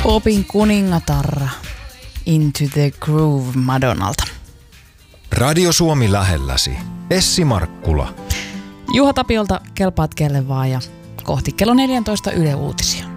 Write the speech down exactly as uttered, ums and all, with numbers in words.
Popin kuningatarra. Into the Groove Madonnalta. Radio Suomi lähelläsi. Essi Markkula. Juha Tapiolta kelpaat kelle vaan ja kohti kello neljätoista Yle Uutisia.